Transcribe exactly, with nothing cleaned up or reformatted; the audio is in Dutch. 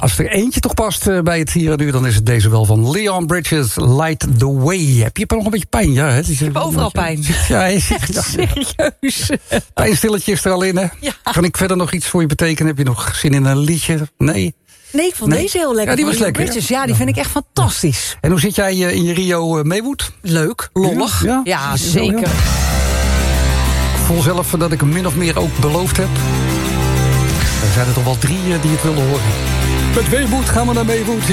als er eentje toch past uh, bij het Sieraduur... dan is het deze wel van Leon Bridges, Light the Way. Heb je nog een beetje pijn? Ja, hè? Ik heb overal pijn. Ja, ja, serieus. Pijnstilletje is er al in, hè? Ja. Kan ik verder nog iets voor je betekenen? Heb je nog zin in een liedje? Nee? Nee, ik vond nee? deze heel lekker. Ja, die was lekker. Bridges, ja, die vind ik echt fantastisch. En hoe zit jij uh, in je Rio uh, Maywood? Leuk, lollig. Ja, ja, ja zeker. Ja. Ik voel zelf dat ik hem min of meer ook beloofd heb. Er zijn er toch wel drie uh, die het willen horen. Met Maywood gaan we naar Maywood.